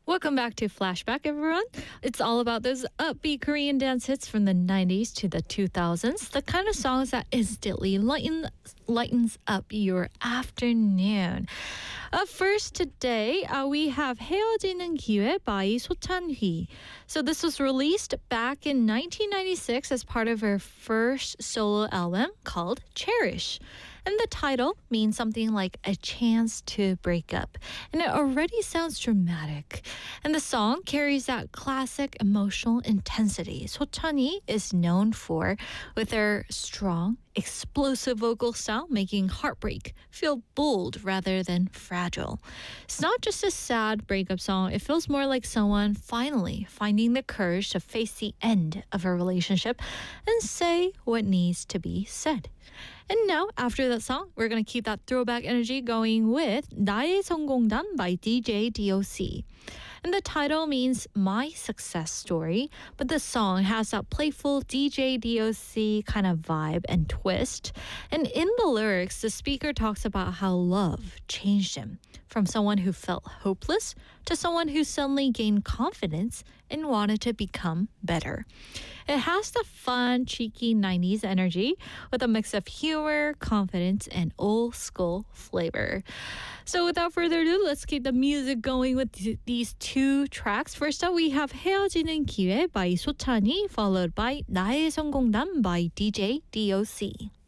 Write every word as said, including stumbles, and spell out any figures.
Welcome back to Flashback, everyone. It's all about those upbeat Korean dance hits from the nineties to the two thousands, the kind of songs that instantly lighten, lightens up your afternoon. Up first today, uh, we have 헤어지는 기회 by 소찬휘. So this was released back in nineteen ninety-six as part of her first solo album called Cherish. And the title means something like a chance to break up. And it already sounds dramatic. And the song carries that classic emotional intensity 소찬휘 is known for, with her strong, explosive vocal style making heartbreak feel bold rather than fragile. It's not just a sad breakup song, it feels more like someone finally finding the courage to face the end of a relationship and say what needs to be said. And now, after that song, we're going to keep that throwback energy going with 나의 성공담 by D J D O C. And the title means My Success Story, but the song has that playful D J D O C kind of vibe and twist. And in the lyrics, the speaker talks about how love changed him from someone who felt hopeless to someone who suddenly gained confidence and wanted to become better. It has the fun, cheeky nineties energy with a mix of humor, confidence, and old school flavor. So without further ado, let's keep the music going with th- these two tracks. First up, we have 헤어지는 기회 by 소찬휘, followed by 나의 성공담 by D J D O C.